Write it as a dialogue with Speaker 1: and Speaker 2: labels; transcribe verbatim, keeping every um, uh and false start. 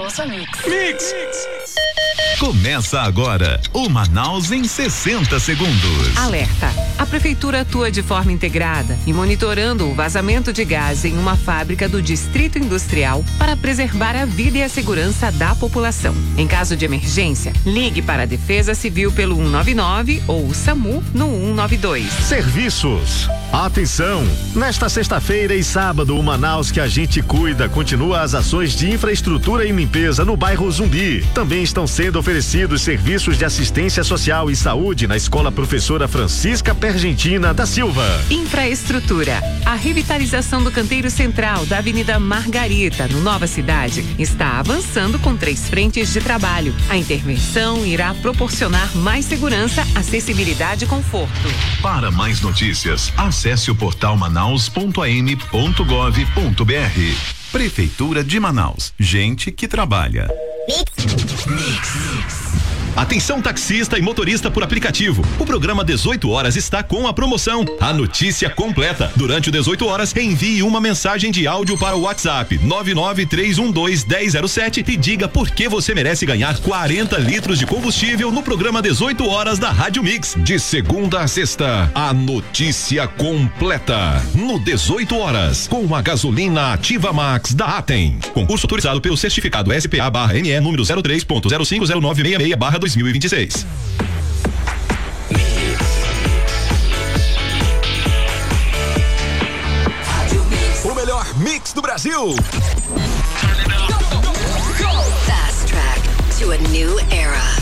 Speaker 1: nossa Mix.
Speaker 2: Mix. Começa agora o Manaus em sessenta segundos.
Speaker 3: Alerta! A prefeitura atua de forma integrada e monitorando o vazamento de gás em uma fábrica do Distrito Industrial para preservar a vida e a segurança da população. Em caso de emergência, ligue para a Defesa Civil pelo um nove nove ou o SAMU no um nove dois.
Speaker 4: Serviços. Atenção! Nesta sexta-feira e sábado, o Manaus que a gente cuida continua as ações de infraestrutura e limpeza no bairro Zumbi. Também estão sendo oferecidos serviços de assistência social e saúde na Escola Professora Francisca Pergentina da Silva.
Speaker 3: Infraestrutura. A revitalização do canteiro central da Avenida Margarita, no Nova Cidade, está avançando com três frentes de trabalho. A intervenção irá proporcionar mais segurança, acessibilidade e conforto.
Speaker 2: Para mais notícias, acesse o portal manaus ponto a m ponto gov ponto b r. Prefeitura de Manaus. Gente que trabalha. Mix. Mix. Atenção taxista e motorista por aplicativo. O programa dezoito horas está com a promoção. A notícia completa. Durante o dezoito horas, envie uma mensagem de áudio para o WhatsApp nove nove três um dois um zero zero sete e diga por que você merece ganhar quarenta litros de combustível no programa dezoito horas da Rádio Mix. De segunda a sexta, a notícia completa. No dezoito horas, com a gasolina Ativa Max da Atem. Concurso autorizado pelo certificado S P A barra N E número zero três ponto zero cinco zero nove seis seis barra dois mil e vinte e seis.
Speaker 5: O melhor mix do Brasil.
Speaker 1: Fast track to a new era.